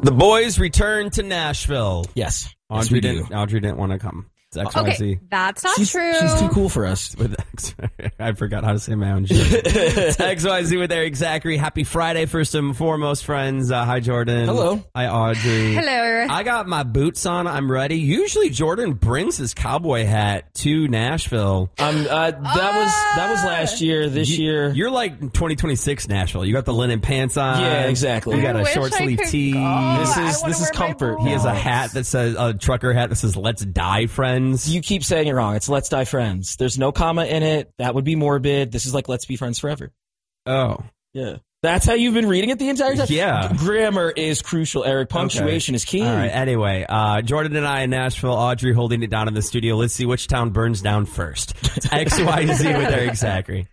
The boys return to Nashville. Yes. Audrey didn't want to come. It's XYZ. Okay, that's not true. She's too cool for us. I forgot how to say my own shit. It's XYZ with Eric Zachary. Happy Friday, first and foremost, friends. Hi, Jordan. Hello. Hi, Audrey. Hello. I got my boots on. I'm ready. Usually, Jordan brings his cowboy hat to Nashville. That was last year. This year, You're like 2026 Nashville. You got the linen pants on. Yeah, exactly. You got a wish short I sleeve could tee. go. This is comfort. He has a hat that says a trucker hat that says "Let's Die, Friends." You keep saying it wrong. It's Let's Die Friends. There's no comma in it. That would be morbid. This is like Let's Be Friends Forever. Oh. Yeah. That's how you've been reading it the entire time? Yeah. Grammar is crucial, Eric. Punctuation is key. All right. Anyway, Jordan and I in Nashville, Audrey holding it down in the studio. Let's see which town burns down first. It's XYZ with Eric Zachary.